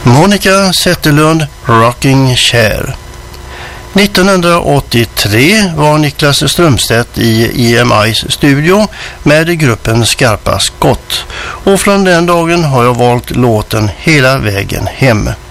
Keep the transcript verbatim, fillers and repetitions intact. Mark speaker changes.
Speaker 1: Monica Zetterlund, Rocking Chair. nittonhundraåttiotre var Niklas Strömstedt i E M I's studio med gruppen Skarpa Skott. Och från den dagen har jag valt låten Hela vägen hem.